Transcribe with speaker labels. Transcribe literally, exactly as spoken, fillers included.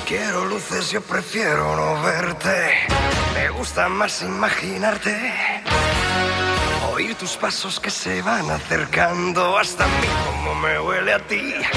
Speaker 1: quiero luces, yo prefiero no verte. Me gusta más imaginarte, oír tus pasos que se van acercando hasta mí, como me huele a ti.